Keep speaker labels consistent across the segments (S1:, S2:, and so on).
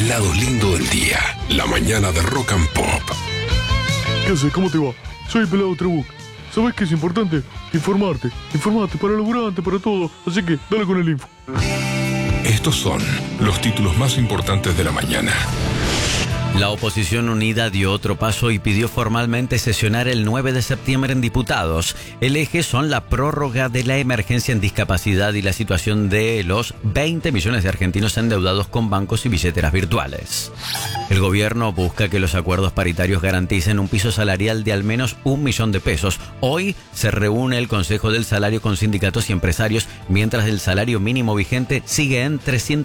S1: el lado lindo del día. La mañana de Rock and Pop.
S2: ¿Qué haces? ¿Cómo te va? Soy el Pelado Trebuch. ¿Sabes qué es importante? Informarte. Informarte para laburante, para todo. Así que dale con el info.
S1: Estos son los títulos más importantes de la mañana.
S3: La oposición unida dio otro paso y pidió formalmente sesionar el 9 de septiembre en diputados. El eje son la prórroga de la emergencia en discapacidad y la situación de los 20 millones de argentinos endeudados con bancos y billeteras virtuales. El gobierno busca que los acuerdos paritarios garanticen un piso salarial de al menos 1 millón de pesos. Hoy se reúne el Consejo del Salario con sindicatos y empresarios, mientras el salario mínimo vigente sigue en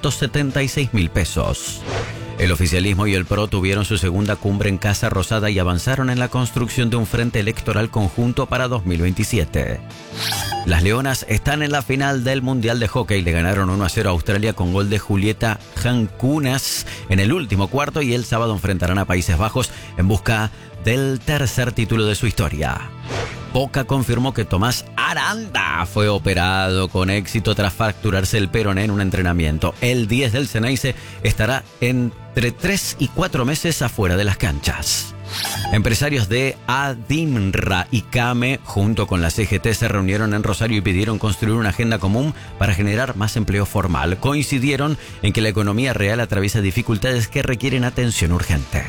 S3: 376.000 pesos. El oficialismo y el PRO tuvieron su segunda cumbre en Casa Rosada y avanzaron en la construcción de un frente electoral conjunto para 2027. Las Leonas están en la final del Mundial de Hockey. Le ganaron 1-0 a Australia con gol de Julieta Jankunas en el último cuarto y el sábado enfrentarán a Países Bajos en busca del tercer título de su historia. Boca confirmó que Tomás Aranda fue operado con éxito tras fracturarse el peroné en un entrenamiento. El 10 del Ceneice estará entre 3 y 4 meses afuera de las canchas. Empresarios de Adinra y CAME junto con la CGT se reunieron en Rosario y pidieron construir una agenda común para generar más empleo formal. Coincidieron en que la economía real atraviesa dificultades que requieren atención urgente.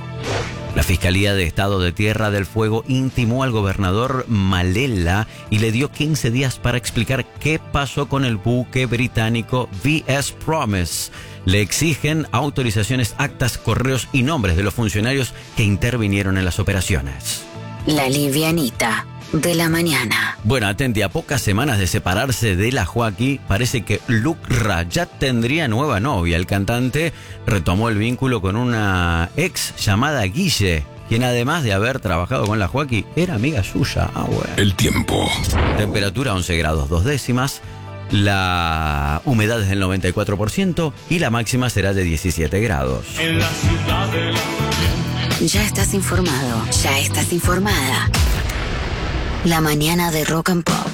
S3: La Fiscalía de Estado de Tierra del Fuego intimó al gobernador Malella y le dio 15 días para explicar qué pasó con el buque británico VS Promise. Le exigen autorizaciones, actas, correos y nombres de los funcionarios que intervinieron en las operaciones.
S4: La livianita de la mañana.
S3: Bueno, atenti, a pocas semanas de separarse de la Joaquí, parece que Lucra ya tendría nueva novia. El cantante retomó el vínculo con una ex llamada Guille, quien además de haber trabajado con la Joaquí, era amiga suya. Bueno.
S1: El tiempo.
S3: Temperatura 11 grados 2 décimas. La humedad es del 94% y la máxima será de 17 grados.
S5: En la ciudad de la...
S4: Ya estás informado, ya estás informada. La mañana de Rock and Pop.